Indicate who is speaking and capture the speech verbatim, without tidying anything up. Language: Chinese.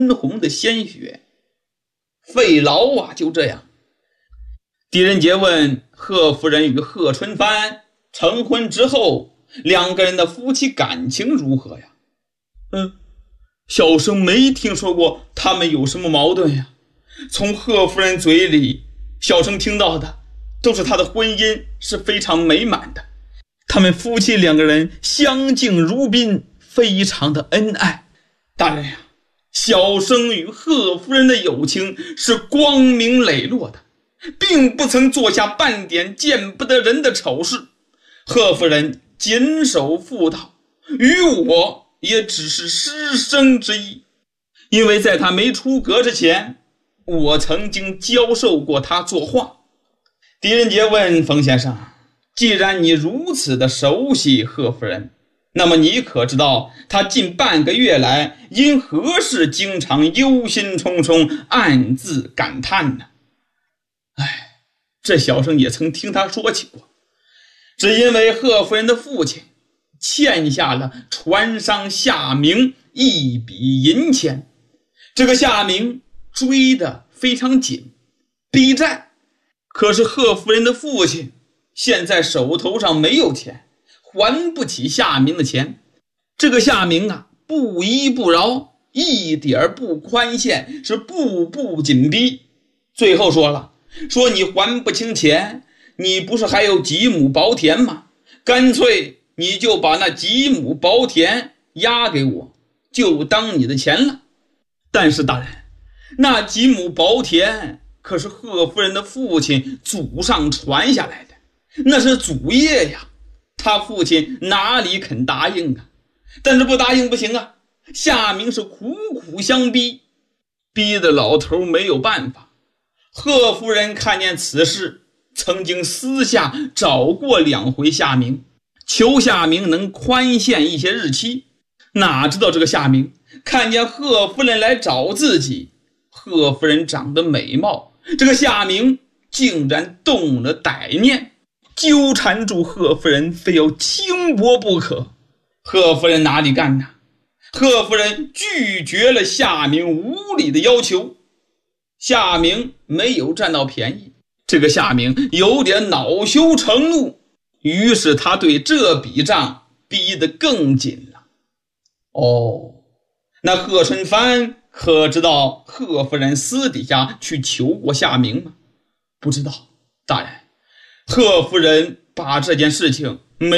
Speaker 1: 红的鲜血。费劳啊！就这样，狄仁杰问贺夫人与贺春帆成婚之后，两个人的夫妻感情如何呀？嗯，小生没听说过他们有什么矛盾呀。从贺夫人嘴里，小生听到的都是她的婚姻是非常美满的，他们夫妻两个人相敬如宾，非常的恩爱。大人呀，小生与贺夫人的友情是光明磊落的，并不曾做下半点见不得人的丑事。贺夫人谨守妇道，与我也只是师生之意，因为在她没出阁之前，我曾经教授过她作画。狄仁杰问冯先生，既然你如此的熟悉贺夫人，那么你可知道她近半个月来因何事经常忧心忡忡，暗自感叹呢？哎，这小生也曾听她说起过，只因为贺夫人的父亲欠下了船商夏明一笔银钱，这个夏明追得非常紧，逼债。可是贺夫人的父亲现在手头上没有钱，还不起夏明的钱。这个夏明啊，不依不饶，一点不宽限，是步步紧逼。最后说了，说你还不清钱，你不是还有几亩薄田吗？干脆你就把那几亩薄田押给我，就当你的钱了。但是大人，那几亩薄田可是贺夫人的父亲祖上传下来的，那是祖业呀，他父亲哪里肯答应啊？但是不答应不行啊，夏明是苦苦相逼，逼得老头没有办法。贺夫人看见此事，曾经私下找过两回夏明，求夏明能宽限一些日期。哪知道这个夏明看见贺夫人来找自己，贺夫人长得美貌，这个夏明竟然动了歹念，纠缠住贺夫人，非要轻薄不可。贺夫人哪里干呢？贺夫人拒绝了夏明无理的要求，夏明没有占到便宜，这个夏明有点恼羞成怒，于是他对这笔账逼得更紧了。哦，那贺春帆可知道贺夫人私底下去求过夏明吗？不知道，大人。贺夫人把这件事情